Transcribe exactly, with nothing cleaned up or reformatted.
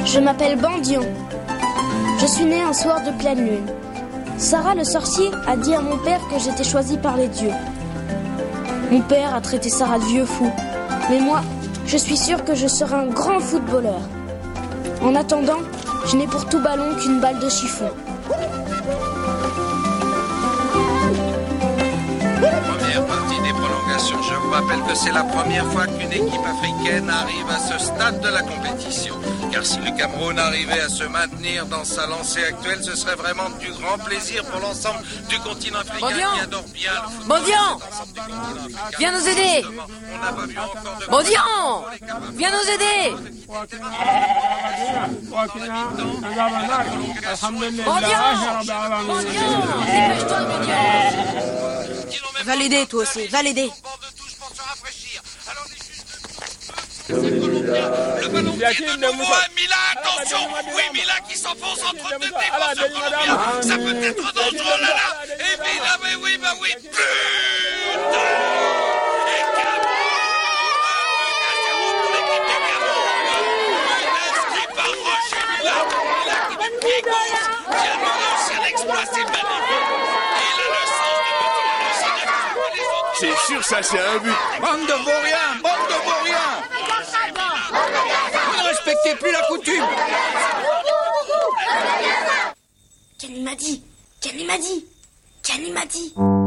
Je m'appelle Bandion. Je suis né un soir de pleine lune. Sarah le sorcier a dit à mon père que j'étais choisi par les dieux. Mon père a traité Sarah de vieux fou. Mais moi, je suis sûr que je serai un grand footballeur. En attendant, je n'ai pour tout ballon qu'une balle de chiffon. Première partie des prolongations. Je vous rappelle que c'est la première fois qu'une équipe africaine arrive à ce stade de la compétition. Car si le Cameroun arrivait à se maintenir dans sa lancée actuelle, ce serait vraiment du grand plaisir pour l'ensemble du continent africain Bandian qui adore bien le football. Bandian, viens nous aider. On n'a pas vu encore de... Bandian, viens nous aider. Bandian, dépêche-toi, Bandian. Va l'aider, toi aussi, va l'aider. Le ballon qui est de nouveau à Mila, attention. Oui, Mila qui s'enfonce entre deux défenseurs colombiens. Ça peut être dangereux, là, là. Et Mila, mais oui, bah oui. Putain. Et Cameroun, un but à zéro pour l'équipe de Cameroun. Une inscrit par Roger Mila. Mila qui du pied gauche vient de lancer l'exploit, c'est magnifique. Et il a le sens de petit lancer pour les autres. C'est sûr, ça c'est un but. Bande de vauriens, bande de vauriens. Vous ne respectez plus la coutume. Kenny m'a dit, Kenny m'a dit, Kenny m'a dit.